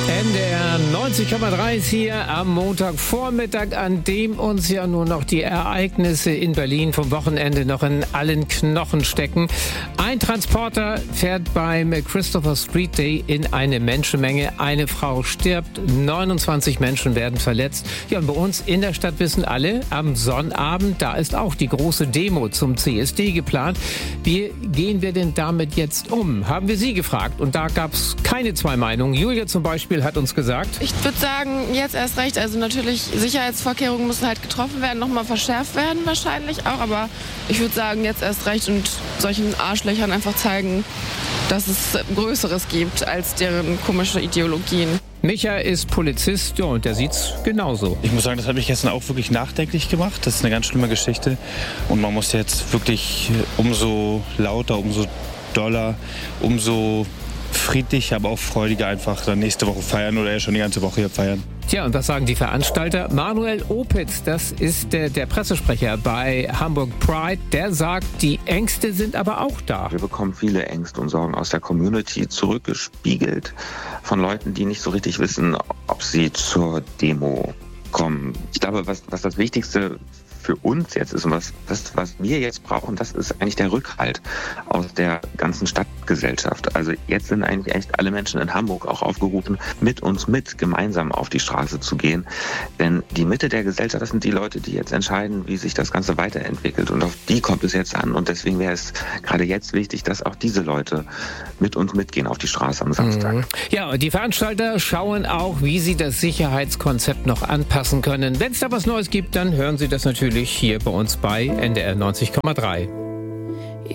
NDR 90,3 ist hier am Montagvormittag, an dem uns ja nur noch die Ereignisse in Berlin vom Wochenende noch in allen Knochen stecken. Ein Transporter fährt beim Christopher Street Day in eine Menschenmenge. Eine Frau stirbt, 29 Menschen werden verletzt. Ja, und bei uns in der Stadt wissen alle, am Sonnabend, da ist auch die große Demo zum CSD geplant. Wie gehen wir denn damit jetzt um? Haben wir Sie gefragt. Und da gab es keine zwei Meinungen. Julia zum Beispiel hat uns gesagt, ich würde sagen, jetzt erst recht. Also natürlich, Sicherheitsvorkehrungen müssen halt getroffen werden, nochmal verschärft werden wahrscheinlich auch. Aber ich würde sagen, jetzt erst recht und solchen Arschlöchern einfach zeigen, dass es Größeres gibt als deren komische Ideologien. Micha ist Polizist, ja, und der sieht's genauso. Ich muss sagen, das hat mich gestern auch wirklich nachdenklich gemacht. Das ist eine ganz schlimme Geschichte. Und man muss jetzt wirklich umso lauter, umso doller, umso friedlicher, aber auch freudiger einfach dann nächste Woche feiern oder ja schon die ganze Woche hier feiern. Tja, und was sagen die Veranstalter? Manuel Opitz, das ist der Pressesprecher bei Hamburg Pride, der sagt, die Ängste sind aber auch da. Wir bekommen viele Ängste und Sorgen aus der Community zurückgespiegelt von Leuten, die nicht so richtig wissen, ob sie zur Demo kommen. Ich glaube, was das Wichtigste für uns jetzt ist und was wir jetzt brauchen, das ist eigentlich der Rückhalt aus der ganzen Stadtgesellschaft. Also jetzt sind eigentlich echt alle Menschen in Hamburg auch aufgerufen, mit uns gemeinsam auf die Straße zu gehen. Denn die Mitte der Gesellschaft, das sind die Leute, die jetzt entscheiden, wie sich das Ganze weiterentwickelt. Und auf die kommt es jetzt an. Und deswegen wäre es gerade jetzt wichtig, dass auch diese Leute mit uns mitgehen auf die Straße am Samstag. Ja, und die Veranstalter schauen auch, wie sie das Sicherheitskonzept noch anpassen können. Wenn es da was Neues gibt, dann hören Sie das natürlich hier bei uns bei NDR 90,3.